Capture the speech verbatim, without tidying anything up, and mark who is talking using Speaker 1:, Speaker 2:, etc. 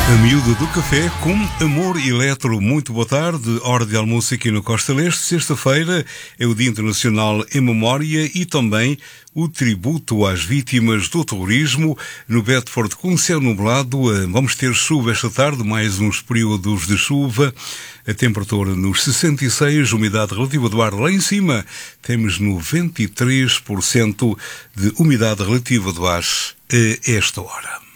Speaker 1: A miúda do café com Amor Eletro. Muito boa tarde, hora de almoço aqui no Costa Leste. Sexta-feira é o Dia Internacional em Memória e também o tributo às vítimas do terrorismo. No Bedford, com céu nublado, vamos ter chuva esta tarde, mais uns períodos de chuva. A temperatura nos sessenta e seis, umidade relativa do ar lá em cima. Temos noventa e três por cento de umidade relativa do ar a esta hora.